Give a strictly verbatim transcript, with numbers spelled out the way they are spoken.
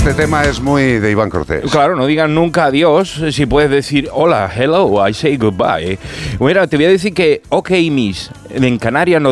este tema es muy de Iván Cortés. Claro, no digan nunca adiós si puedes decir hola, hello, I say goodbye. Mira, te voy a decir que ok, miss, en Canarias no